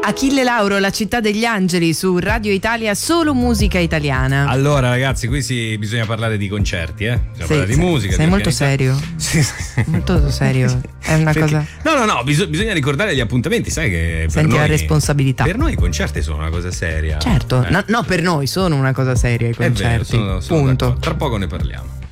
Achille Lauro, La città degli angeli, su Radio Italia, solo musica italiana. Allora ragazzi, qui bisogna parlare di concerti, bisogna parlare di musica. Sei molto serio. Sì. Molto serio. È una cosa. No, bisogna ricordare gli appuntamenti, sai che senti la responsabilità. Per noi i concerti sono una cosa seria. Certo, no, per noi sono una cosa seria i concerti. È vero, sono punto. Tra poco ne parliamo.